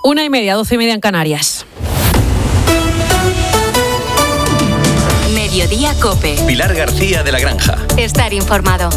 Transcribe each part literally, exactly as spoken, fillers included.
Una y media, doce y media en Canarias. Mediodía COPE. Pilar García de la Granja. Estar informado.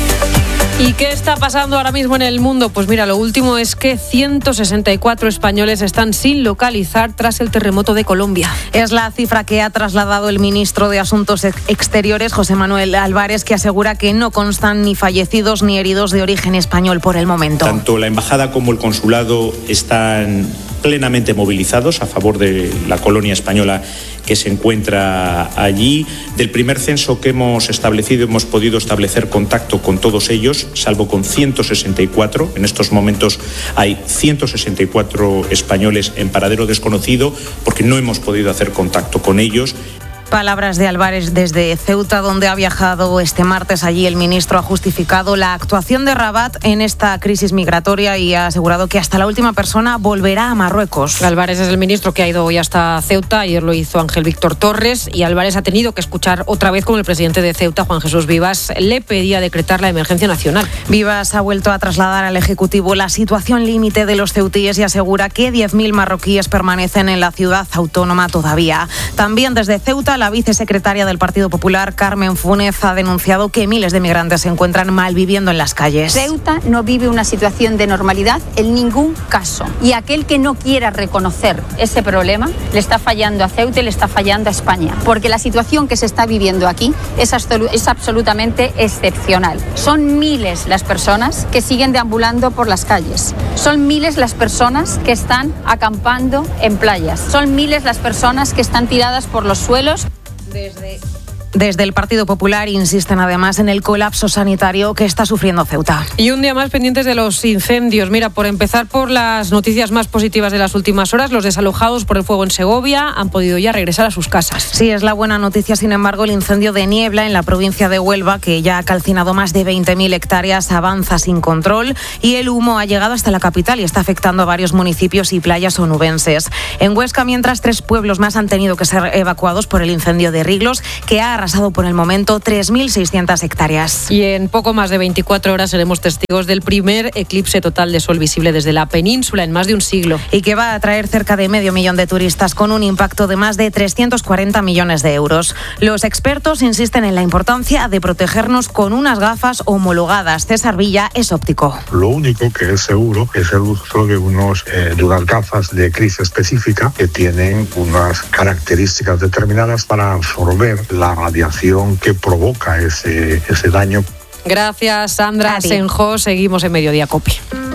¿Y qué está pasando ahora mismo en el mundo? Pues mira, lo último es que ciento sesenta y cuatro españoles están sin localizar tras el terremoto de Colombia. Es la cifra que ha trasladado el ministro de Asuntos Exteriores, José Manuel Álvarez, que asegura que no constan ni fallecidos ni heridos de origen español por el momento. Tanto la embajada como el consulado están plenamente movilizados a favor de la colonia española que se encuentra allí. Del primer censo que hemos establecido, hemos podido establecer contacto con todos ellos, salvo con ciento sesenta y cuatro. En estos momentos hay ciento sesenta y cuatro españoles en paradero desconocido porque no hemos podido hacer contacto con ellos. Palabras de Álvarez desde Ceuta, donde ha viajado este martes. Allí el ministro ha justificado la actuación de Rabat en esta crisis migratoria y ha asegurado que hasta la última persona volverá a Marruecos. Álvarez es el ministro que ha ido hoy hasta Ceuta. Ayer lo hizo Ángel Víctor Torres y Álvarez ha tenido que escuchar otra vez como el presidente de Ceuta, Juan Jesús Vivas, le pedía decretar la emergencia nacional. Vivas ha vuelto a trasladar al Ejecutivo la situación límite de los ceutíes y asegura que diez mil marroquíes permanecen en la ciudad autónoma todavía. También desde Ceuta, la vicesecretaria del Partido Popular, Carmen Funes, ha denunciado que miles de migrantes se encuentran malviviendo en las calles. Ceuta no vive una situación de normalidad en ningún caso. Y aquel que no quiera reconocer ese problema le está fallando a Ceuta y le está fallando a España. Porque la situación que se está viviendo aquí es, absolu- es absolutamente excepcional. Son miles las personas que siguen deambulando por las calles. Son miles las personas que están acampando en playas. Son miles las personas que están tiradas por los suelos. Desde, desde el Partido Popular insisten además en el colapso sanitario que está sufriendo Ceuta. Y un día más pendientes de los incendios. Mira, por empezar por las noticias más positivas de las últimas horas, los desalojados por el fuego en Segovia han podido ya regresar a sus casas. Sí, es la buena noticia. Sin embargo, el incendio de Niebla en la provincia de Huelva, que ya ha calcinado más de veinte mil hectáreas, avanza sin control y el humo ha llegado hasta la capital y está afectando a varios municipios y playas onubenses. En Huesca, mientras, tres pueblos más han tenido que ser evacuados por el incendio de Riglos, que ha arrasado por el momento tres mil seiscientas hectáreas. Y en poco más de veinticuatro horas seremos testigos del primer eclipse total de sol visible desde la península en más de un siglo. Y que va a atraer cerca de medio millón de turistas con un impacto de más de trescientos cuarenta millones de euros. Los expertos insisten en la importancia de protegernos con unas gafas homologadas. César Villa es óptico. Lo único que es seguro es el uso de, unos, eh, de unas gafas de crisis específica que tienen unas características determinadas para absorber la radiación que provoca ese, ese daño. Gracias, Sandra Senjo. Seguimos en Mediodía COPE.